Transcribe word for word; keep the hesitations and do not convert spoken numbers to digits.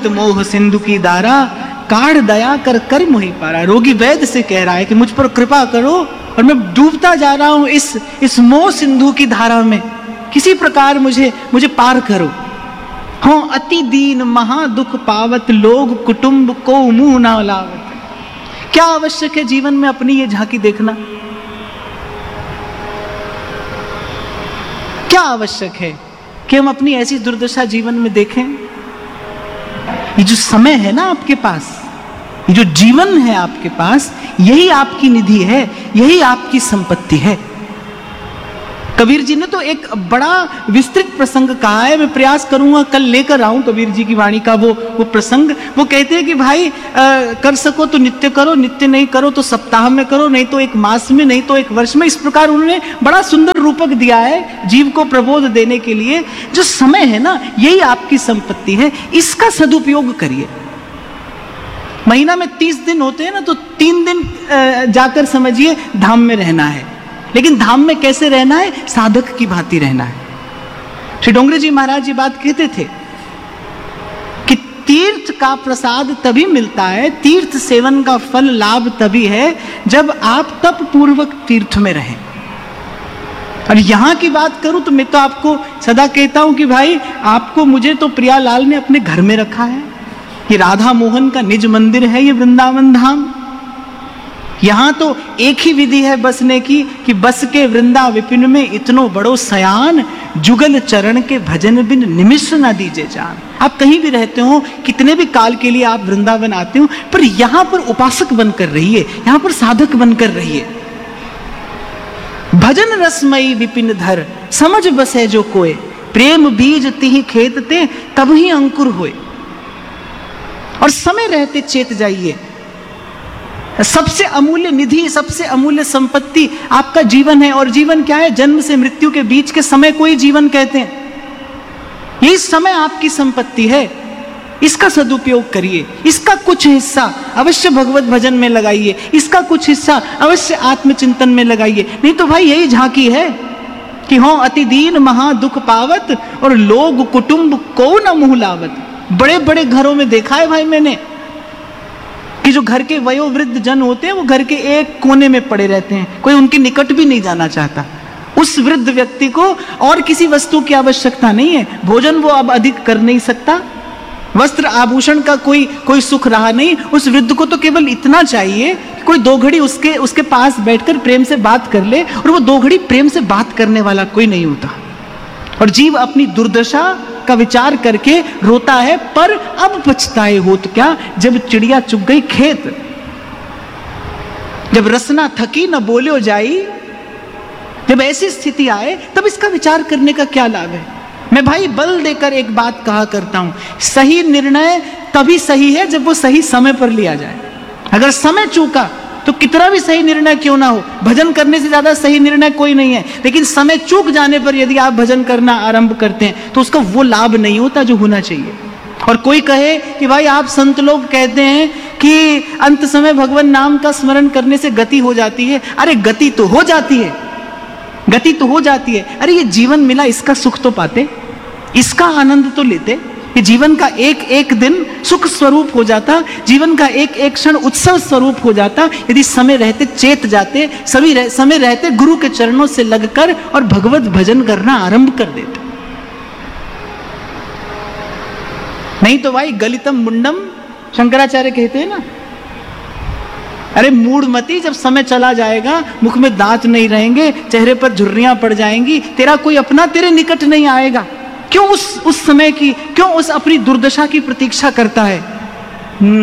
अमृत मोह सिंधु की धारा, काढ़ दया कर कर मोहि पारा। रोगी वैद्य से कह रहा है कि मुझ पर कृपा करो और मैं डूबता जा रहा हूं इस इस मोह सिंधु की धारा में, किसी प्रकार मुझे मुझे पार करो। हो अति दीन महा दुख पावत, लोग कुटुंब को मुंह ना लावत। क्या आवश्यक है जीवन में अपनी ये झांकी देखना? क्या आवश्यक है कि हम अपनी ऐसी दुर्दशा जीवन में देखें? ये जो समय है ना आपके पास, ये जो जीवन है आपके पास, यही आपकी निधि है, यही आपकी संपत्ति है। कबीर जी ने तो एक बड़ा विस्तृत प्रसंग कहा है, मैं प्रयास करूंगा कल लेकर आऊं कबीर जी की वाणी का वो वो प्रसंग। वो कहते हैं कि भाई आ, कर सको तो नित्य करो, नित्य नहीं करो तो सप्ताह में करो, नहीं तो एक मास में, नहीं तो एक वर्ष में। इस प्रकार उन्होंने बड़ा सुंदर रूपक दिया है जीव को प्रबोध देने के लिए। जो समय है ना, यही आपकी संपत्ति है, इसका सदुपयोग करिए। महीना में तीस दिन होते हैं ना, तो तीन दिन जाकर समझिए धाम में रहना है। लेकिन धाम में कैसे रहना है? साधक की भांति रहना है। श्री डोंगरे जी महाराज जी बात कहते थे कि तीर्थ का प्रसाद तभी मिलता है, तीर्थ सेवन का फल लाभ तभी है जब आप तप पूर्वक तीर्थ में रहें। और यहां की बात करूं तो मैं तो आपको सदा कहता हूं कि भाई आपको, मुझे तो प्रियालाल ने अपने घर में रखा है। ये राधा मोहन का निज मंदिर है, ये वृंदावन धाम। यहां तो एक ही विधि है बसने की कि बस के वृंदा विपिन में इतनो बड़ो सयान, जुगल चरण के भजन बिन निमिष न दीजे जान। आप कहीं भी रहते हो, कितने भी काल के लिए आप वृंदावन आते हो, पर यहां पर उपासक बनकर रहिए, यहां पर साधक बनकर रहिए। भजन रसमयी विपिन धर, समझ बसे जो कोय, प्रेम बीज तिहि खेतते तब ही अंकुर होए। और समय रहते चेत जाइए, सबसे अमूल्य निधि, सबसे अमूल्य संपत्ति आपका जीवन है। और जीवन क्या है? जन्म से मृत्यु के बीच के समय को ही जीवन कहते हैं। यही समय आपकी संपत्ति है, इसका सदुपयोग करिए। इसका कुछ हिस्सा अवश्य भगवत भजन में लगाइए, इसका कुछ हिस्सा अवश्य आत्मचिंतन में लगाइए। नहीं तो भाई यही झांकी है कि हो अति दीन महा दुख पावत, और लोग कुटुंब को न मुंह लावत। बड़े बड़े घरों में देखा है भाई मैंने कि जो घर के वयोवृद्ध जन होते हैं वो घर के एक कोने में पड़े रहते हैं, कोई उनके निकट भी नहीं जाना चाहता। उस वृद्ध व्यक्ति को और किसी वस्तु की आवश्यकता नहीं है, भोजन वो अब अधिक कर नहीं सकता, वस्त्र आभूषण का कोई कोई सुख रहा नहीं। उस वृद्ध को तो केवल इतना चाहिए कि कोई दो घड़ी उसके उसके पास बैठकर प्रेम से बात कर ले, और वो दो घड़ी प्रेम से बात करने वाला कोई नहीं होता। और जीव अपनी दुर्दशा का विचार करके रोता है, पर अब पछताए हो तो क्या, जब चिड़िया चुग गई खेत, जब रसना थकी न बोलो जाई, जब ऐसी स्थिति आए तब इसका विचार करने का क्या लाभ है। मैं भाई बल देकर एक बात कहा करता हूं, सही निर्णय तभी सही है जब वो सही समय पर लिया जाए। अगर समय चूका तो कितना भी सही निर्णय क्यों ना हो, भजन करने से ज्यादा सही निर्णय कोई नहीं है। लेकिन समय चूक जाने पर यदि आप भजन करना आरंभ करते हैं तो उसका वो लाभ नहीं होता जो होना चाहिए। और कोई कहे कि भाई आप संत लोग कहते हैं कि अंत समय भगवान नाम का स्मरण करने से गति हो जाती है। अरे गति तो हो जाती है, गति तो हो जाती है। अरे ये जीवन मिला, इसका सुख तो पाते, इसका आनंद तो लेते। ये जीवन का एक एक दिन सुख स्वरूप हो जाता, जीवन का एक एक क्षण उत्सव स्वरूप हो जाता यदि समय रहते चेत जाते, सभी रह, समय रहते गुरु के चरणों से लगकर और भगवत भजन करना आरंभ कर देते। नहीं तो भाई गलितम मुंडम, शंकराचार्य कहते हैं ना, अरे मूढ़मती, जब समय चला जाएगा, मुख में दांत नहीं रहेंगे, चेहरे पर झुर्रियां पड़ जाएंगी, तेरा कोई अपना तेरे निकट नहीं आएगा। क्यों उस उस समय की, क्यों उस अपनी दुर्दशा की प्रतीक्षा करता है?